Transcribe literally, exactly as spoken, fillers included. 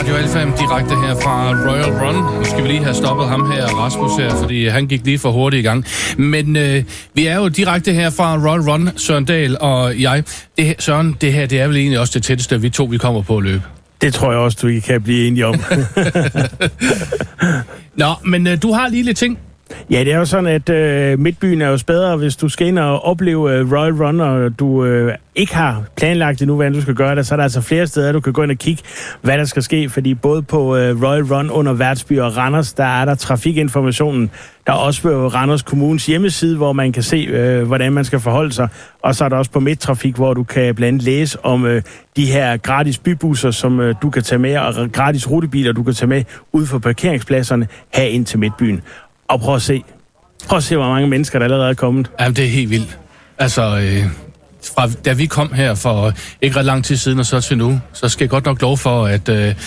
Radio Alpha direkte her fra Royal Run. Nu skal vi lige have stoppet ham her, Rasmus her, fordi han gik lige for hurtigt i gang. Men øh, vi er jo direkte her fra Royal Run, Søren Dahl og jeg. Det her, Søren, det her det er vel egentlig også det tætteste, vi to vi kommer på at løbe. Det tror jeg også, du ikke kan blive enige om. Nå, men øh, du har lige lidt ting. Ja, det er jo sådan, at øh, Midtbyen er jo bedre, hvis du skal ind og opleve øh, Royal Run, og du øh, ikke har planlagt endnu, hvordan du skal gøre det, så er der altså flere steder, du kan gå ind og kigge, hvad der skal ske, fordi både på øh, Royal Run under Værtsby og Randers, der er der trafikinformationen. Der er også på Randers Kommunes hjemmeside, hvor man kan se, øh, hvordan man skal forholde sig, og så er der også på Midttrafik, hvor du kan blandt andet læse om øh, de her gratis bybusser, som øh, du kan tage med, og gratis rutebiler, du kan tage med ud for parkeringspladserne her ind til Midtbyen. Og prøv at se. Prøv at se, hvor mange mennesker, der allerede er kommet. Jamen, det er helt vildt. Altså, øh, fra, da vi kom her for ikke ret lang tid siden og så til nu, så skal jeg godt nok lov for, at... Øh,